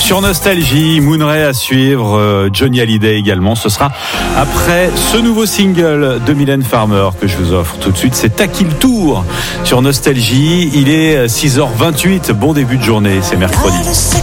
Sur Nostalgie, Moon Ray à suivre, Johnny Hallyday également. Ce sera après ce nouveau single de Mylène Farmer que je vous offre tout de suite. C'est Taki le Tour sur Nostalgie. Il est 6h28. Bon début de journée, c'est mercredi.